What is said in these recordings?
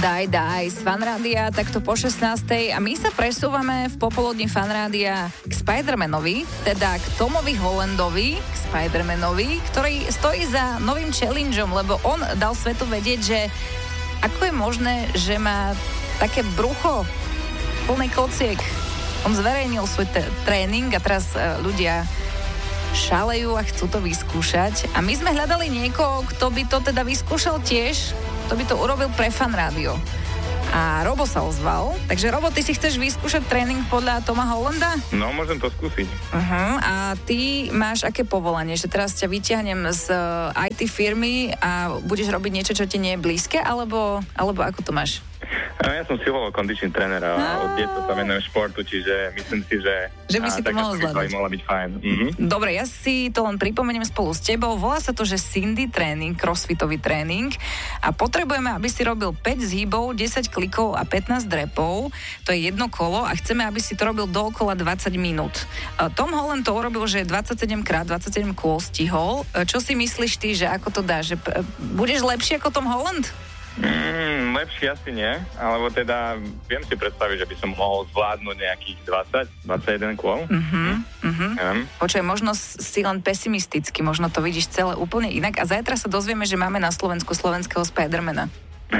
Daj z Fanrádia, takto po 16. A my sa presúvame v popoludní Fanrádia k Spidermanovi, teda k Tomovi Hollandovi, k Spidermanovi, ktorý stojí za novým challengeom, lebo on dal svetu vedieť, že ako je možné, že má také brucho plný kociek. On zverejnil svoj tréning a teraz ľudia šalejú a chcú to vyskúšať. A my sme hľadali niekoho, kto by to teda vyskúšal tiež, kto by to urobil pre Fanrádio. A Robo sa ozval. Takže Robo, ty si chceš vyskúšať tréning podľa Toma Hollanda? No, môžem to skúsiť. A ty máš aké povolanie? Že teraz ťa vyťahnem z IT firmy a budeš robiť niečo, čo ti nie je blízke? Alebo ako to máš? Ja som silovo-kondičný tréner a od detstva sa venujem športu, čiže myslím si, že by si to mohol zvládať. Mohla byť fajn. Dobre, ja si to len pripomeniem spolu s tebou. Volá sa to, že Cindy tréning, crossfitový tréning a potrebujeme, aby si robil 5 zhybov, 10 klikov a 15 drepov. To je jedno kolo a chceme, aby si to robil dookola 20 minút. Tom Holland to urobil, že 27 krát 27 kôl stihol. Čo si myslíš ty, že ako to dá? Že budeš lepší ako Tom Holland? Lepšie asi nie, alebo teda viem si predstaviť, že by som mohol zvládnuť nejakých 20-21 kôl. Počuj, možno si len pesimisticky, možno to vidíš celé úplne inak a zajtra sa dozvieme, že máme na Slovensku slovenského Spidermana.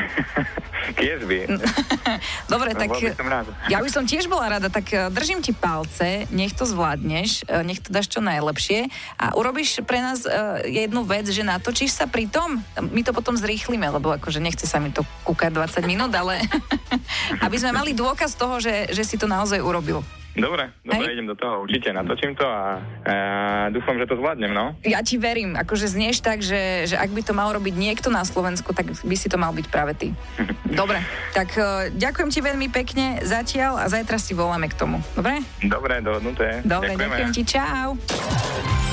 Kiež by. Dobre, tak ja by som tiež bola rada, tak držím ti palce, nech to zvládneš, nech to dáš čo najlepšie a urobíš pre nás jednu vec, že natočíš sa pri tom, my to potom zrýchlime, lebo akože nechce sa mi to kúkať 20 minút, ale aby sme mali dôkaz toho, že si to naozaj urobil. Dobre, idem do toho, určite natočím to a dúfam, že to zvládnem, no. Ja ti verím, akože znieš tak, že ak by to mal robiť niekto na Slovensku, tak by si to mal byť práve ty. Dobre, tak ďakujem ti veľmi pekne zatiaľ a zajtra si voláme k tomu, dobre? Dobre, dohodnuté. Dobre, ďakujem ti, čau.